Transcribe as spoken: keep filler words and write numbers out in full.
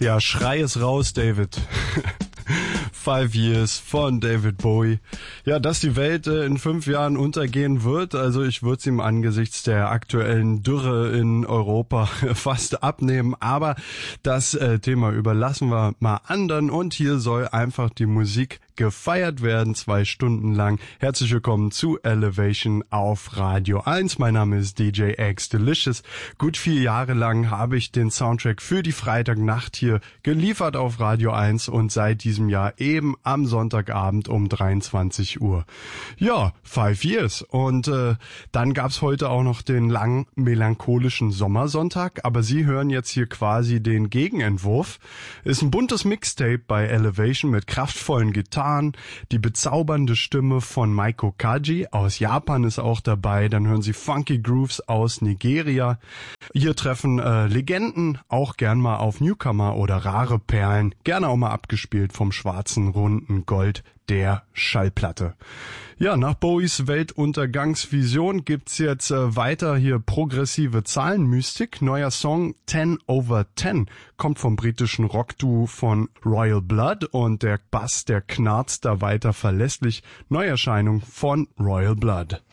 Ja, schrei es raus, David. Five Years von David Bowie. Ja, dass die Welt äh, in fünf Jahren untergehen wird, also ich würde es ihm angesichts der aktuellen Dürre in Europa fast abnehmen, aber das äh, Thema überlassen wir mal anderen und hier soll einfach die Musik gefeiert werden, zwei Stunden lang. Herzlich willkommen zu Elevation auf Radio eins. Mein Name ist D J X Delicious. Gut vier Jahre lang habe ich den Soundtrack für die Freitagnacht hier geliefert auf Radio eins und seit diesem Jahr eben am Sonntagabend um dreiundzwanzig Uhr. Ja, five years. Und äh, dann gab's heute auch noch den langen melancholischen Sommersonntag, aber Sie hören jetzt hier quasi den Gegenentwurf. Ist ein buntes Mixtape bei Elevation mit kraftvollen Gitarren. Die bezaubernde Stimme von Maiko Kaji aus Japan ist auch dabei. Dann hören Sie Funky Grooves aus Nigeria. Hier treffen äh, Legenden auch gern mal auf Newcomer oder rare Perlen. Gerne auch mal abgespielt vom schwarzen, runden Gold der Schallplatte. Ja, nach Bowies Weltuntergangsvision gibt's jetzt äh, weiter hier progressive Zahlenmystik. Neuer Song ten over ten kommt vom britischen Rockduo von Royal Blood und der Bass, der knarzt da weiter verlässlich. Neuerscheinung von Royal Blood.